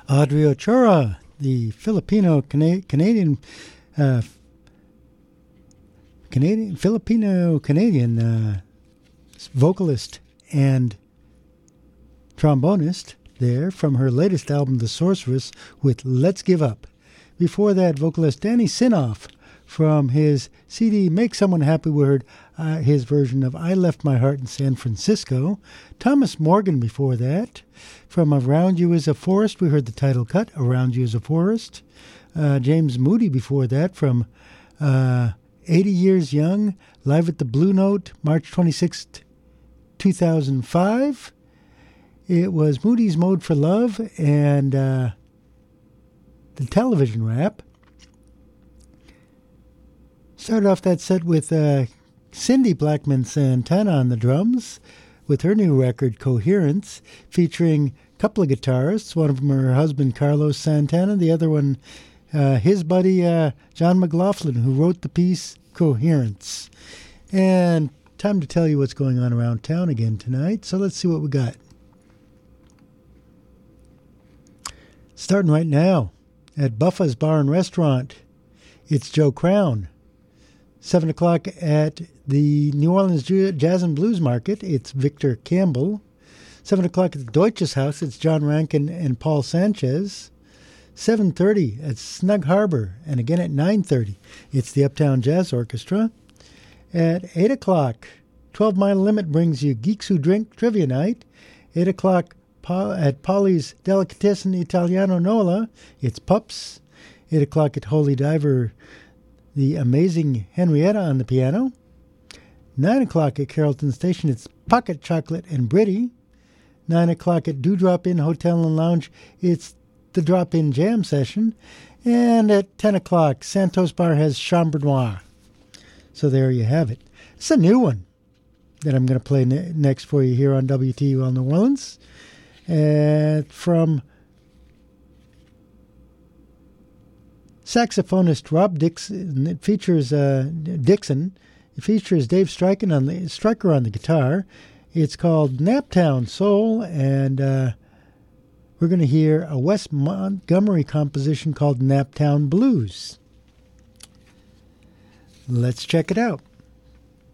Audrey Ochoa, the Filipino-Canadian vocalist and trombonist there from her latest album, The Sorceress, with Let's Give Up. Before that, vocalist Danny Sinoff from his CD Make Someone Happy. We heard his version of I Left My Heart in San Francisco. Thomas Morgan before that. From Around You Is a Forest, we heard the title cut, Around You Is a Forest. James Moody before that from 80 Years Young, live at the Blue Note, March 26th, 2005. It was Moody's Mode for Love and the television rap. Started off that set with Cindy Blackman Santana on the drums with her new record, Coherence, featuring a couple of guitarists. One of them her husband, Carlos Santana. The other one, his buddy, John McLaughlin, who wrote the piece, Coherence. And time to tell you what's going on around town again tonight. So let's see what we got. Starting right now at Buffa's Bar and Restaurant, it's Joe Crown. 7 o'clock at the New Orleans Jazz and Blues Market, it's Victor Campbell. 7 o'clock at the Deutsches House, it's John Rankin and Paul Sanchez. 7:30 at Snug Harbor, and again at 9:30, it's the Uptown Jazz Orchestra. At 8 o'clock, 12 Mile Limit brings you Geeks Who Drink Trivia Night. 8 o'clock at Polly's Delicatessen Italiano Nola, it's Pups. 8 o'clock at Holy Diver, the amazing Henrietta on the piano. 9 o'clock at Carrollton Station, it's Pocket Chocolate and Britty. 9 o'clock at Dewdrop Inn Hotel and Lounge, it's the Drop-In Jam Session. And at 10 o'clock, Santos Bar has Chambre Noire. So there you have it. It's a new one that I'm going to play next for you here on WTUL New Orleans. From saxophonist Rob Dixon. It features Dixon. It features Dave Stryker on the guitar. It's called Naptown Soul, and we're going to hear a Wes Montgomery composition called Naptown Blues. Let's check it out.